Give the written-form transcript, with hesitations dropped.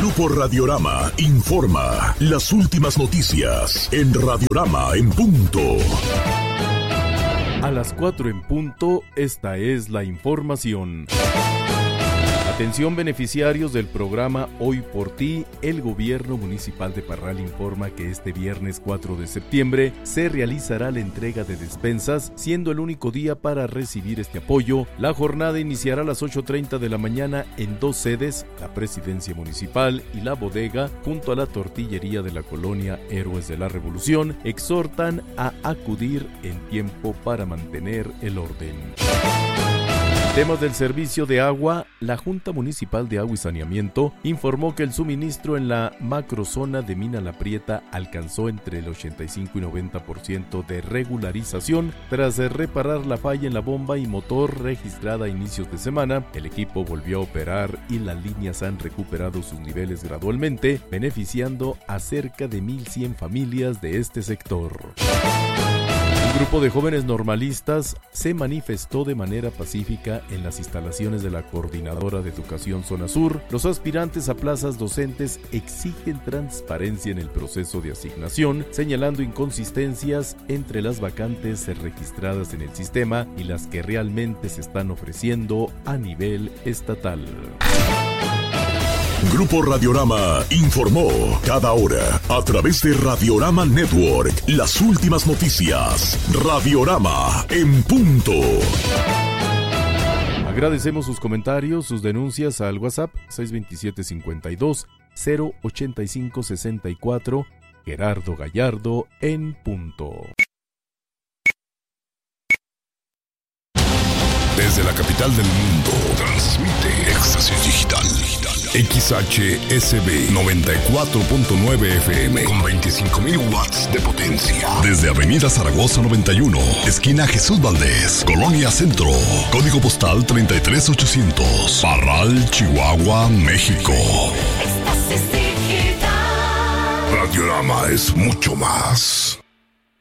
Grupo Radiorama informa las últimas noticias en Radiorama en punto. A las 4 en punto, esta es la información. Atención beneficiarios del programa Hoy por Ti, el gobierno municipal de Parral informa que este viernes 4 de septiembre se realizará la entrega de despensas, siendo el único día para recibir este apoyo. La jornada iniciará a las 8:30 de la mañana en dos sedes, la Presidencia Municipal y la bodega, junto a la tortillería de la colonia Héroes de la Revolución. Exhortan a acudir en tiempo para mantener el orden. Temas del servicio de agua. La Junta Municipal de Agua y Saneamiento informó que el suministro en la macrozona de Mina La Prieta alcanzó entre el 85 y 90% de regularización. Tras reparar la falla en la bomba y motor registrada a inicios de semana, el equipo volvió a operar y las líneas han recuperado sus niveles gradualmente, beneficiando a cerca de 1,100 familias de este sector. Un grupo de jóvenes normalistas se manifestó de manera pacífica en las instalaciones de la Coordinadora de Educación Zona Sur. Los aspirantes a plazas docentes exigen transparencia en el proceso de asignación, señalando inconsistencias entre las vacantes registradas en el sistema y las que realmente se están ofreciendo a nivel estatal. Grupo Radiorama informó cada hora a través de Radiorama Network las últimas noticias. Radiorama en punto. Agradecemos sus comentarios, sus denuncias al WhatsApp 627-52-085-64. Gerardo Gallardo en punto. Desde la capital del mundo, transmite Éxtasis Digital. XHSB 94.9 FM con 25,000 watts de potencia. Desde Avenida Zaragoza 91, esquina Jesús Valdés, Colonia Centro. Código postal 33800. Parral, Chihuahua, México. Radiorama es mucho más.